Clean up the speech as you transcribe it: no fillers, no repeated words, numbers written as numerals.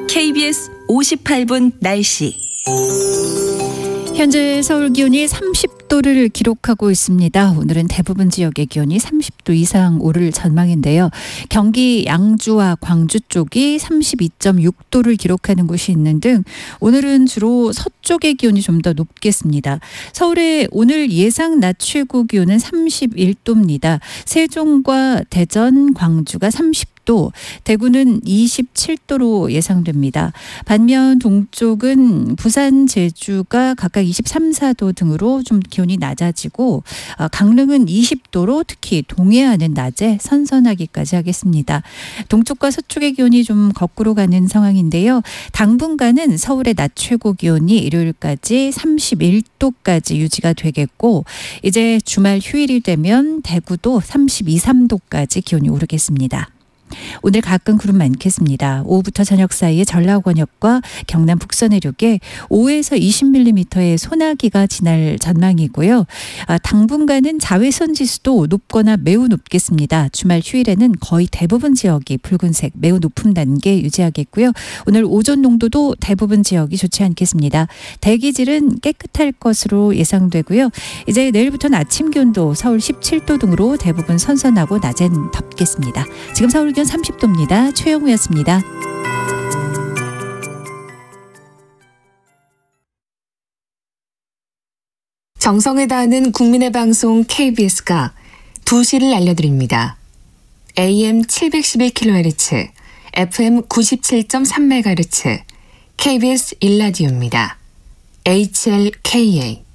KBS 58분 날씨. 현재 서울 기온이 30도를 기록하고 있습니다. 오늘은 대부분 지역의 기온이 30도 이상 오를 전망인데요. 경기 양주와 광주 쪽이 32.6도를 기록하는 곳이 있는 등 오늘은 주로 서쪽의 기온이 좀 더 높겠습니다. 서울의 오늘 예상 낮 최고 기온은 31도입니다. 세종과 대전, 광주가 30도, 대구는 27도로 예상됩니다. 반면 동쪽은 부산, 제주가 각각 23, 4도 등으로 좀 기온이 낮아지고 강릉은 20도로 특히 동해안은 낮에 선선하기까지 하겠습니다. 동쪽과 서쪽의 기온이 좀 거꾸로 가는 상황인데요. 당분간은 서울의 낮 최고 기온이 일요일까지 31도까지 유지가 되겠고 이제 주말 휴일이 되면 대구도 32, 3도까지 기온이 오르겠습니다. 오늘 가끔 구름 많겠습니다. 오후부터 저녁 사이에 전라 권역과 경남 북서 내륙에 5에서 20mm의 소나기가 지날 전망이고요. 당분간은 자외선 지수도 높거나 매우 높겠습니다. 주말 휴일에는 거의 대부분 지역이 붉은색 매우 높은 단계 유지하겠고요. 오늘 오존 농도도 대부분 지역이 좋지 않겠습니다. 대기질은 깨끗할 것으로 예상되고요. 이제 내일부터는 아침 기온도 서울 17도 등으로 대부분 선선하고 낮엔 덥겠습니다. 지금 서울 기온 30도입니다. 최영우였습니다. 정성에 다하는 국민의 방송 KBS가 2시를 알려드립니다. AM 711kHz, FM 97.3MHz, KBS 1라디오입니다. HLKA